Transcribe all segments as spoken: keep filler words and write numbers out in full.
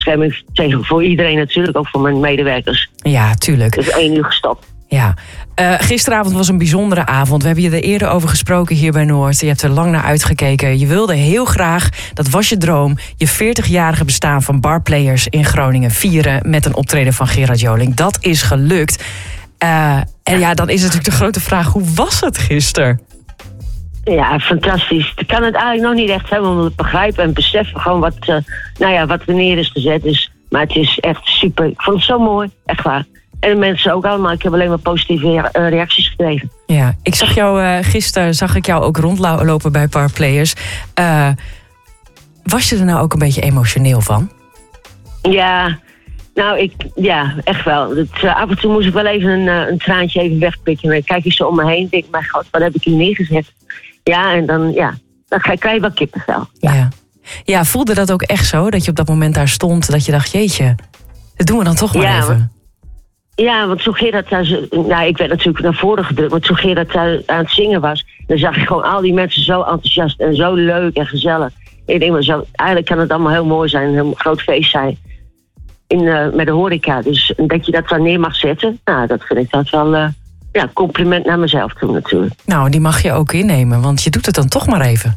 bescherming tegen voor iedereen natuurlijk, ook voor mijn medewerkers. Ja, tuurlijk. Dus één uur gestopt. Ja, uh, gisteravond was een bijzondere avond. We hebben je er eerder over gesproken hier bij Noord. Je hebt er lang naar uitgekeken. Je wilde heel graag, dat was je droom, je veertigjarige bestaan van Barplayers in Groningen vieren met een optreden van Gerard Joling. Dat is gelukt. Uh, en ja, dan is natuurlijk de grote vraag, hoe was het gisteren? Ja, fantastisch. Ik kan het eigenlijk nog niet echt helemaal begrijpen en beseffen gewoon wat, uh, nou ja, wat er neer is gezet. Dus, maar het is echt super. Ik vond het zo mooi, echt waar. En de mensen ook allemaal. Ik heb alleen maar positieve reacties gekregen. Ja, ik zag jou uh, gisteren zag ik jou ook rondlopen bij Barplayers. Uh, was je er nou ook een beetje emotioneel van? Ja, nou, ik, ja, echt wel. Het, uh, af en toe moest ik wel even een, uh, een traantje even wegpikken. En dan kijk ik zo om me heen en denk, mijn god, wat heb ik hier neergezet? Ja, en dan, ja, dan krijg je wel kippenvel. Ja. Ja. Ja, voelde dat ook echt zo? Dat je op dat moment daar stond, dat je dacht, jeetje, dat doen we dan toch maar ja, even. Maar, ja, want toen Gerard thuis, nou, ik werd natuurlijk naar voren gedrukt, want toen Gerard thuis aan het zingen was, dan zag je gewoon al die mensen zo enthousiast en zo leuk en gezellig. Ik denk maar zo, eigenlijk kan het allemaal heel mooi zijn, een heel groot feest zijn in, uh, met de horeca. Dus dat je dat dan neer mag zetten, nou, dat vind ik dat wel, uh, ja, compliment naar mezelf toe natuurlijk. Nou, die mag je ook innemen, want je doet het dan toch maar even.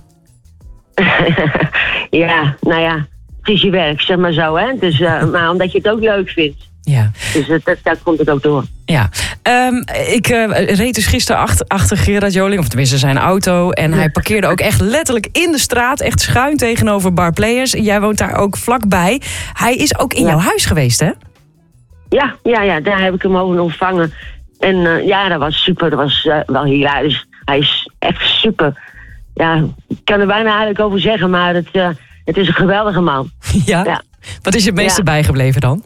Ja, nou ja, het is je werk, zeg maar zo, hè. Dus, uh, maar omdat je het ook leuk vindt. Ja. Dus dat, dat, daar komt het ook door. Ja. Um, ik uh, reed dus gisteren achter, achter Gerard Joling, of tenminste zijn auto. En hij parkeerde ook echt letterlijk in de straat, echt schuin tegenover Barplayers. Jij woont daar ook vlakbij. Hij is ook in ja. jouw huis geweest, hè? Ja, ja, ja, daar heb ik hem over ontvangen. En uh, ja, dat was super. Dat was uh, wel hilarisch. Hij is echt super. Ja, ik kan er bijna eigenlijk over zeggen, maar het, uh, het is een geweldige man. Ja? Ja. Wat is je het meeste ja. bijgebleven dan?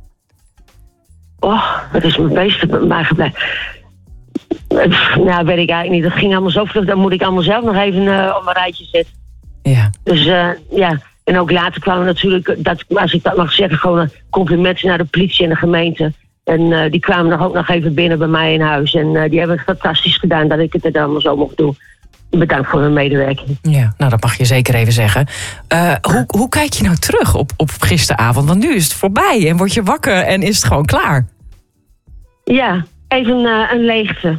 Oh, wat is mijn meeste bijgebleven? Nou, weet ik eigenlijk niet. Dat ging allemaal zo vlug. Dan moet ik allemaal zelf nog even uh, op een rijtje zetten. Ja. Dus uh, ja, en ook later kwamen natuurlijk, dat, als ik dat mag zeggen, gewoon complimenten naar de politie en de gemeente. En uh, die kwamen nog ook nog even binnen bij mij in huis. En uh, die hebben het fantastisch gedaan dat ik het er allemaal zo mocht doen. Bedankt voor hun medewerking. Ja, nou dat mag je zeker even zeggen. Uh, hoe, hoe kijk je nou terug op, op gisteravond? Want nu is het voorbij en word je wakker en is het gewoon klaar. Ja, even uh, een leegte.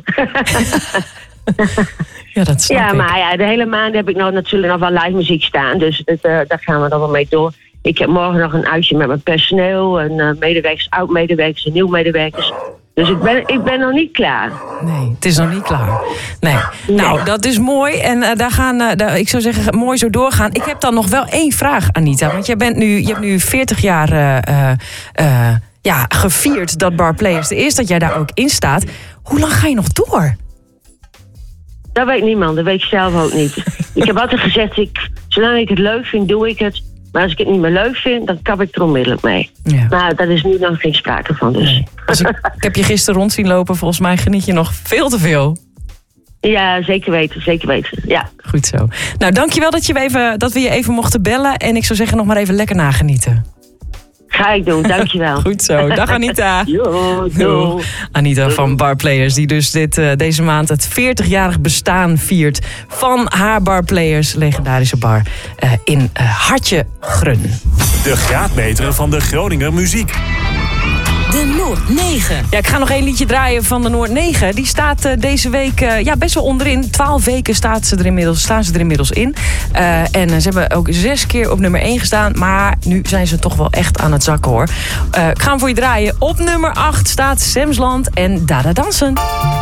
Ja, dat snap ja, ik. maar ja, de hele maand heb ik nog natuurlijk nog wel live muziek staan. Dus het, uh, daar gaan we dan wel mee door. Ik heb morgen nog een uitje met mijn personeel. En uh, medewerkers, oud-medewerkers en nieuw-medewerkers. Dus ik ben, ik ben nog niet klaar. Nee, het is nog niet klaar. Nee. nee. Nou, dat is mooi. En uh, daar gaan, uh, daar, ik zou zeggen, mooi zo doorgaan. Ik heb dan nog wel één vraag, Anita. Want jij bent nu, je hebt nu veertig jaar uh, uh, ja, gevierd dat Barplayers er is. Dat jij daar ook in staat. Hoe lang ga je nog door? Dat weet niemand. Dat weet ik zelf ook niet. Ik heb altijd gezegd, ik, zolang ik het leuk vind, doe ik het. Maar als ik het niet meer leuk vind, dan kap ik er onmiddellijk mee. Ja. Maar daar is nu nog geen sprake van. Dus. Nee. Dus ik, ik heb je gisteren rond zien lopen. Volgens mij geniet je nog veel te veel. Ja, zeker weten. Zeker weten. Ja. Goed zo. Nou, dankjewel dat, je even, dat we je even mochten bellen. En ik zou zeggen, nog maar even lekker nagenieten. Ga ik doen, dankjewel. Goed zo. Dag Anita. Jo, jo. Anita van Barplayers, die dus dit, uh, deze maand het veertigjarig bestaan viert van haar Barplayers, legendarische bar uh, in uh, Hartje Grun. De graadmeter van de Groninger muziek. De Noord negen. Ja, ik ga nog één liedje draaien van de Noord negen. Die staat uh, deze week uh, ja, best wel onderin. Twaalf weken staat ze er inmiddels, staan ze er inmiddels in. Uh, en uh, ze hebben ook zes keer op nummer één gestaan. Maar nu zijn ze toch wel echt aan het zakken, hoor. Uh, ik ga hem voor je draaien. Op nummer acht staat Semsland en Dada Dansen.